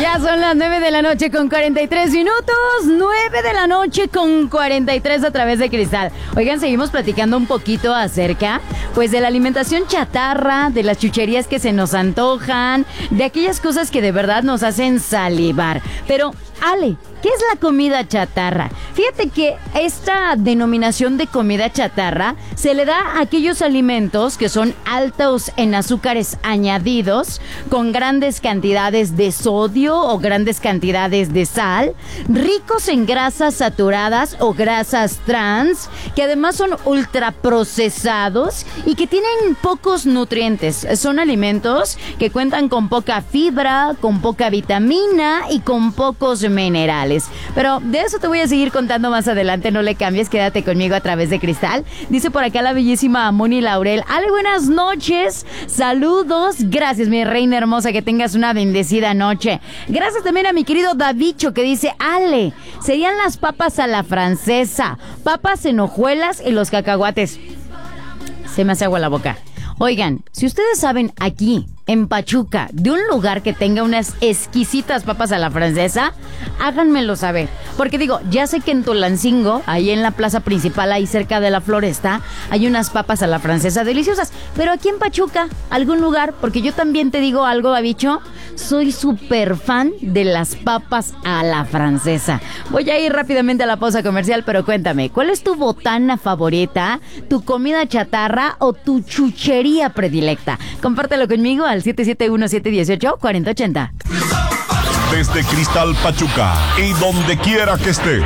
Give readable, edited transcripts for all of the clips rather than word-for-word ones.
Ya son las 9 de la noche con 43 minutos. 9 de la noche con 43 a través de Cristal. Oigan, seguimos platicando un poquito acerca, pues, de la alimentación chatarra, de las chucherías que se nos antojan, de aquellas cosas que de verdad nos hacen salivar. Pero, Ale, ¿qué es la comida chatarra? Fíjate que esta denominación de comida chatarra se le da a aquellos alimentos que son altos en azúcares añadidos, con grandes cantidades de sodio o grandes cantidades de sal, ricos en grasas saturadas o grasas trans, que además son ultraprocesados y que tienen pocos nutrientes. Son alimentos que cuentan con poca fibra, con poca vitamina y con pocos minerales. Pero de eso te voy a seguir contando más adelante, no le cambies, quédate conmigo a través de Cristal. Dice por acá la bellísima Moni Laurel: Ale, buenas noches, saludos, gracias mi reina hermosa, que tengas una bendecida noche. Gracias también a mi querido Davicho, que dice: Ale, serían las papas a la francesa, papas en hojuelas y los cacahuates. Se me hace agua la boca. Oigan, si ustedes saben aquí en Pachuca de un lugar que tenga unas exquisitas papas a la francesa, háganmelo saber. Porque digo, ya sé que en Tulancingo, ahí en la plaza principal, ahí cerca de la Floresta, hay unas papas a la francesa deliciosas. Pero aquí en Pachuca, algún lugar, porque yo también te digo algo, Babicho, soy súper fan de las papas a la francesa. Voy a ir rápidamente a la pausa comercial, pero cuéntame, ¿cuál es tu botana favorita, tu comida chatarra o tu chuchería predilecta? Compártelo conmigo al 771-718-4080. Desde Cristal Pachuca y donde quiera que estés.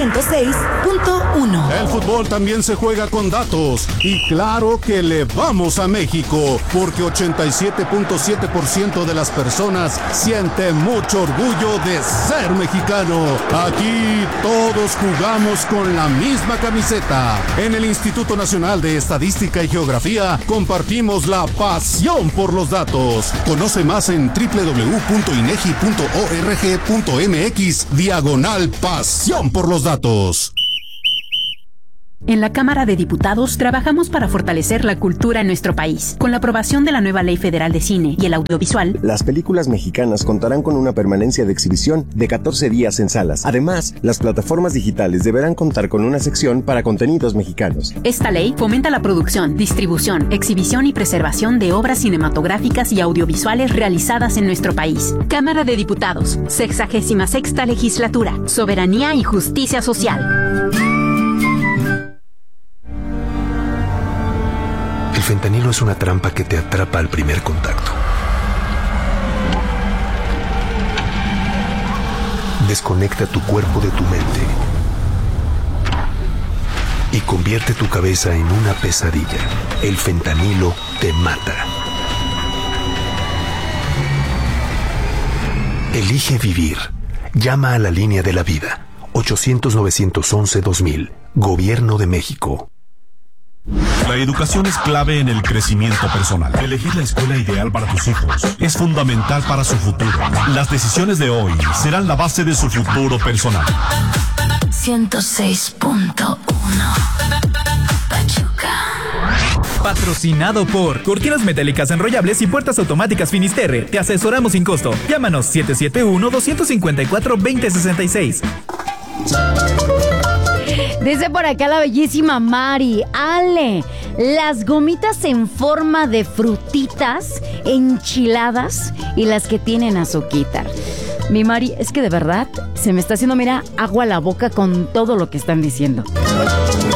106.1. El fútbol también se juega con datos. Y claro que le vamos a México, porque 87.7% de las personas siente mucho orgullo de ser mexicano. Aquí todos jugamos con la misma camiseta. En el Instituto Nacional de Estadística y Geografía compartimos la pasión por los datos. Conoce más en www.inegi.org.mx/pasión por los datos. En la Cámara de Diputados trabajamos para fortalecer la cultura en nuestro país. Con la aprobación de la nueva Ley Federal de Cine y el Audiovisual, las películas mexicanas contarán con una permanencia de exhibición de 14 días en salas. Además, las plataformas digitales deberán contar con una sección para contenidos mexicanos. Esta ley fomenta la producción, distribución, exhibición y preservación de obras cinematográficas y audiovisuales realizadas en nuestro país. Cámara de Diputados, 66ª Legislatura, Soberanía y Justicia Social. El fentanilo es una trampa que te atrapa al primer contacto. Desconecta tu cuerpo de tu mente y convierte tu cabeza en una pesadilla. El fentanilo te mata. Elige vivir. Llama a la línea de la vida. 800-911-2000. Gobierno de México. La educación es clave en el crecimiento personal. Elegir la escuela ideal para tus hijos es fundamental para su futuro. Las decisiones de hoy serán la base de su futuro personal. 106.1 Pachuca. Patrocinado por Cortinas Metálicas Enrollables y Puertas Automáticas Finisterre. Te asesoramos sin costo. Llámanos 771-254-2066. Dice por acá la bellísima Mari: Ale, las gomitas en forma de frutitas enchiladas y las que tienen azuquitar. Mi Mari, es que de verdad se me está haciendo, mira, agua a la boca con todo lo que están diciendo.